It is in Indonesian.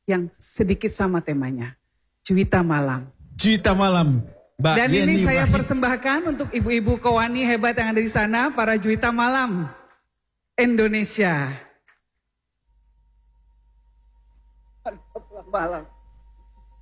yang sedikit sama temanya. Juwita Malam. Juwita Malam. Mbak Dan Yeni ini saya Wahid. persembahkan untuk ibu-ibu Kowani hebat yang ada di sana, para Juwita Malam Indonesia. Malam.